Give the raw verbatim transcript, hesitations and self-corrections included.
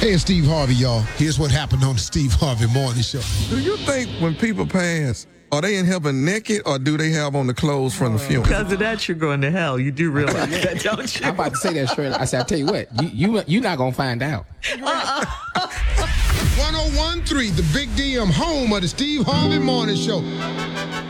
Hey, it's Steve Harvey, y'all. Here's what happened on the Steve Harvey Morning Show. Do you think when people pass, are they in heaven naked or do they have on the clothes from the funeral? Because of that, you're going to hell. You do realize that, don't you? I'm about to say that straight. I said, I tell you what, you you you're not gonna find out. Uh-uh. one oh one point three, the Big D M, home of the Steve Harvey Morning Show.